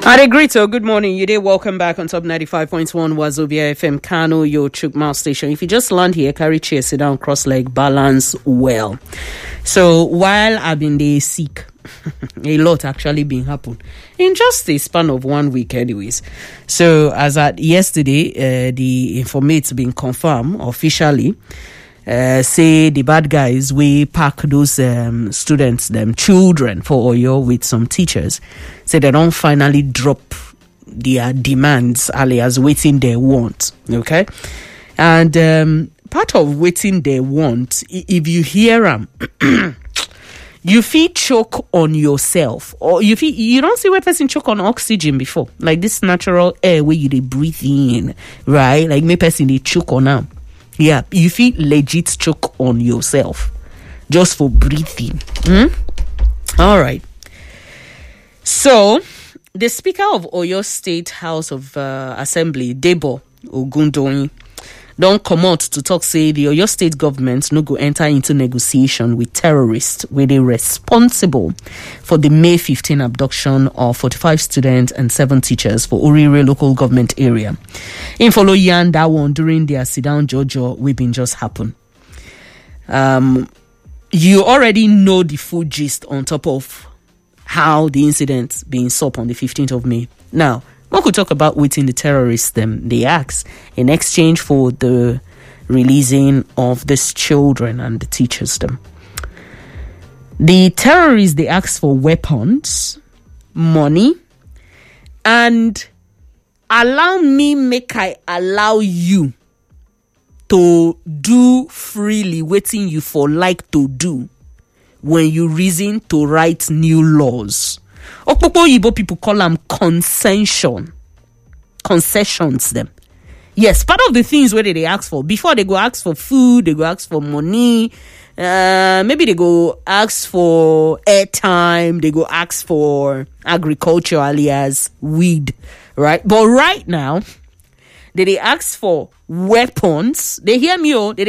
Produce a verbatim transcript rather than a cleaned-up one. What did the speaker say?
Adegrito, good morning. You did welcome back on Top ninety-five point one Wazobia F M Kano, your Chukma station. If you just land here, carry chair, sit down, cross leg, balance well. So while I've been there sick, a lot actually been happen in just a span of one week anyways. So as at yesterday, uh, the informate's been confirmed officially. Uh, say the bad guys we pack those um, students, them children for Oyo with some teachers. Say they don't finally drop their demands early as waiting they want. Okay, and um, part of waiting they want, if you hear them, you feel choke on yourself, or you feel you don't see where person choke on oxygen before, like this natural air where you they breathe in, right? Like me person they choke on them. Yeah, you feel legit choke on yourself just for breathing. Hmm? All right. So, the Speaker of Oyo State House of uh, Assembly, Debo Ogundoyin, don't come out to talk, say the Oyo State government no go enter into negotiation with terrorists where they responsible for the May fifteenth abduction of forty-five students and seven teachers for Orire local government area. In follow yan that one during their sit down Jojo we been just happen. Um, you already know the full gist on top of how the incident being up on the fifteenth of May. Now, we could talk about waiting the terrorists them they ask in exchange for the releasing of these children and the teachers them. The terrorists they ask for weapons, money, and allow me make I allow you to do freely waiting you for like to do when you reason to write new laws. Okpokpo Yibo people call them concession. Concessions them. Yes, part of the things where they ask for. Before they go ask for food, they go ask for money. Uh, maybe they go ask for airtime. They go ask for agriculture alias weed. Right? But right now, they, they ask for weapons. They hear me, oh. They